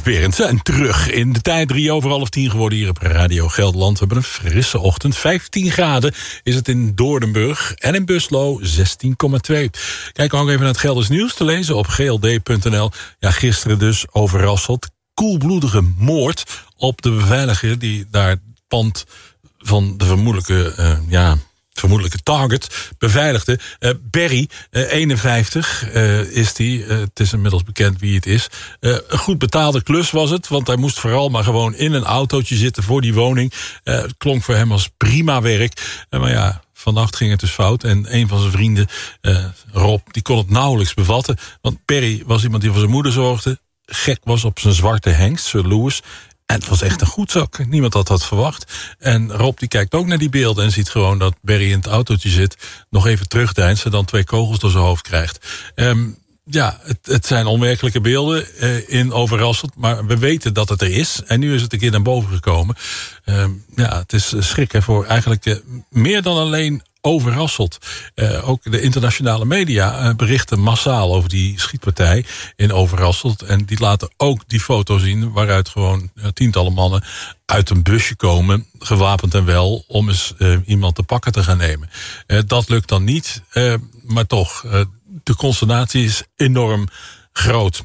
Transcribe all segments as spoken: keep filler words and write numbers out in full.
Berend zijn terug in de tijd. Drie over half tien geworden hier op Radio Gelderland. We hebben een frisse ochtend. vijftien graden is het in Doornenburg. En in Buslo zestien komma twee. Kijk ook even naar het Gelders nieuws te lezen op g l d punt n l. Ja, gisteren dus Overasselt. Koelbloedige moord op de beveiliger die daar het pand van de vermoedelijke... Uh, ja, vermoedelijke target beveiligde. Uh, Barry, uh, eenenvijftig uh, is die. Uh, het is inmiddels bekend wie het is. Uh, een goed betaalde klus was het, want hij moest vooral maar gewoon in een autootje zitten voor die woning. Uh, het klonk voor hem als prima werk. Uh, maar ja, vannacht ging het dus fout. En een van zijn vrienden, uh, Rob, die kon het nauwelijks bevatten. Want Barry was iemand die voor zijn moeder zorgde. Gek was op zijn zwarte hengst, Sir Lewis. En het was echt een goed zak. Niemand had dat verwacht. En Rob die kijkt ook naar die beelden en ziet gewoon dat Barry in het autootje zit. Nog even terugdeinst en dan twee kogels door zijn hoofd krijgt. Um, ja, het, het zijn onwerkelijke beelden uh, in Overasselt. Maar we weten dat het er is. En nu is het een keer naar boven gekomen. Um, ja, het is schrikken voor eigenlijk uh, meer dan alleen Overasselt. Uh, ook de internationale media uh, berichten massaal over die schietpartij in Overasselt. En die laten ook die foto zien waaruit gewoon uh, tientallen mannen uit een busje komen, gewapend en wel, om eens uh, iemand te pakken te gaan nemen. Uh, dat lukt dan niet, uh, maar toch, uh, de consternatie is enorm groot.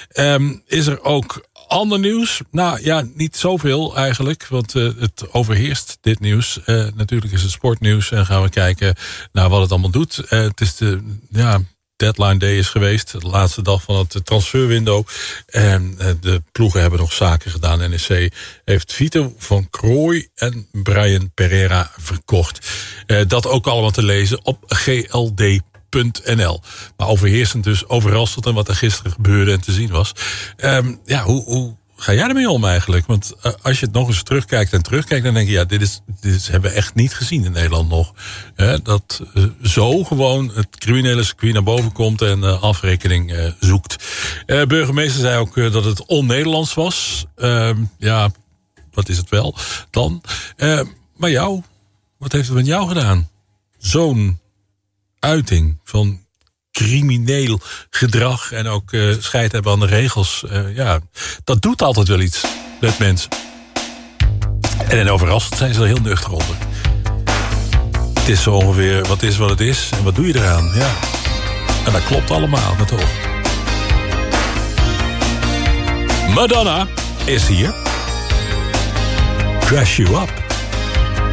Um, is er ook ander nieuws? Nou ja, niet zoveel eigenlijk, want uh, het overheerst dit nieuws. Uh, natuurlijk is het sportnieuws en gaan we kijken naar wat het allemaal doet. Uh, het is de, ja, deadline day is geweest, de laatste dag van het transferwindow. En uh, de ploegen hebben nog zaken gedaan. N E C heeft Vito van Krooij en Brian Pereira verkocht. Uh, dat ook allemaal te lezen op g l d punt n l. Maar overheersend dus Overasselt en wat er gisteren gebeurde en te zien was. Um, ja, hoe, hoe ga jij ermee om eigenlijk? Want uh, als je het nog eens terugkijkt en terugkijkt, dan denk je, ja, dit is, dit is, hebben we echt niet gezien in Nederland nog. He, dat uh, zo gewoon het criminele circuit naar boven komt en uh, afrekening uh, zoekt. Uh, burgemeester zei ook uh, dat het on-Nederlands was. Uh, ja, wat is het wel dan? Uh, maar jou, wat heeft het met jou gedaan? Zo'n uiting van crimineel gedrag en ook uh, scheid hebben aan de regels. Uh, ja, dat doet altijd wel iets met mensen. En in Overasselt zijn ze er heel nuchter onder. Het is zo ongeveer, wat is wat het is en wat doe je eraan? Ja. En dat klopt allemaal, met hoor. Madonna is hier. Dress You Up.